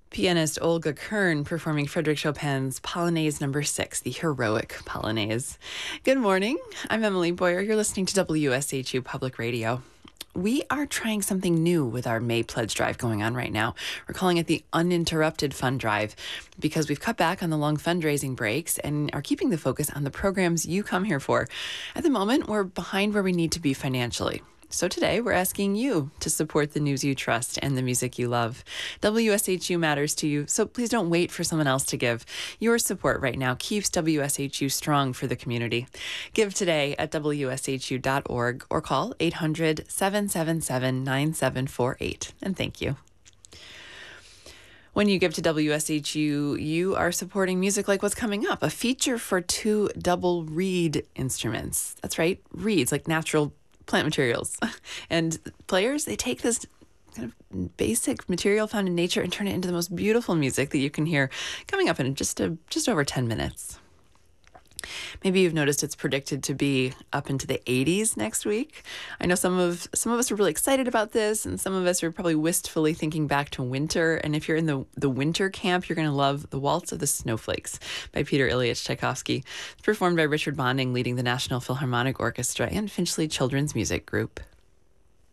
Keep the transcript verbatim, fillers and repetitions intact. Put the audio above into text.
Pianist Olga Kern performing Frédéric Chopin's Polonaise number six, the heroic Polonaise. Good morning. I'm Emily Boyer. You're listening to W S H U Public Radio. We are trying something new with our May Pledge Drive going on right now. We're calling it the Uninterrupted Fund Drive because we've cut back on the long fundraising breaks and are keeping the focus on the programs you come here for. At the moment, we're behind where we need to be financially. So today, we're asking you to support the news you trust and the music you love. W S H U matters to you, so please don't wait for someone else to give. Your support right now keeps W S H U strong for the community. Give today at W S H U dot org or call eight hundred, seven seven seven, nine seven four eight. And thank you. When you give to W S H U, you are supporting music like what's coming up, a feature for two double reed instruments. That's right, reeds, like natural plant materials. And players, they take this kind of basic material found in nature and turn it into the most beautiful music that you can hear coming up in just a, just over ten minutes. Maybe you've noticed it's predicted to be up into the eighties next week. I know some of some of us are really excited about this, and some of us are probably wistfully thinking back to winter. And if you're in the, the winter camp, you're going to love The Waltz of the Snowflakes by Peter Ilyich Tchaikovsky. It's performed by Richard Bonding, leading the National Philharmonic Orchestra and Finchley Children's Music Group.